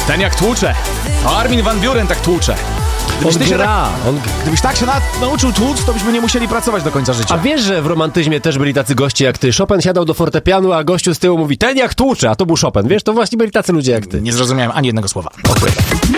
Ten jak tłucze. Armin van Buuren tak tłucze. Gdybyś tak się nauczył tłuc, to byśmy nie musieli pracować do końca życia. A wiesz, że w romantyzmie też byli tacy goście jak ty? Chopin siadał do fortepianu, a gościu z tyłu mówi, ten jak tłucze, a to był Chopin. Wiesz, to właśnie byli tacy ludzie jak ty. Nie zrozumiałem ani jednego słowa.